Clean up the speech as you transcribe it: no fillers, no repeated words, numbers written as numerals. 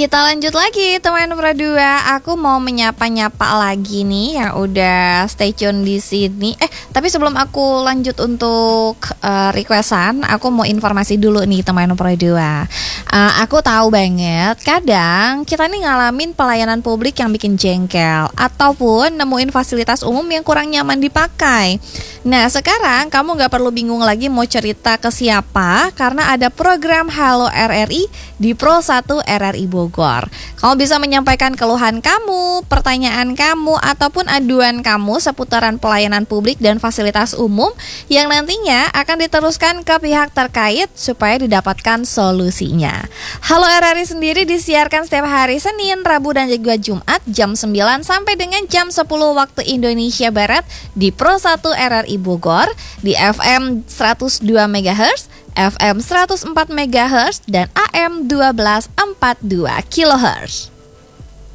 Kita lanjut lagi teman berdua. Aku mau menyapa-nyapa lagi nih yang udah stay tune di sini. Tapi sebelum aku lanjut untuk requestan, aku mau informasi dulu nih teman berdua. Aku tahu banget kadang kita nih ngalamin pelayanan publik yang bikin jengkel ataupun nemuin fasilitas umum yang kurang nyaman dipakai. Nah, sekarang kamu gak perlu bingung lagi mau cerita ke siapa karena ada program Halo RRI di Pro 1 RRI Bogor. Kamu bisa menyampaikan keluhan kamu, pertanyaan kamu, ataupun aduan kamu seputaran pelayanan publik dan fasilitas umum yang nantinya akan diteruskan ke pihak terkait supaya didapatkan solusinya. Halo RRI sendiri disiarkan setiap hari Senin, Rabu, dan juga Jumat jam 9 sampai dengan jam 10 waktu Indonesia Barat di Pro 1 RRI Bogor di FM 102 MHz, FM 104 MHz, dan AM 1242 kHz.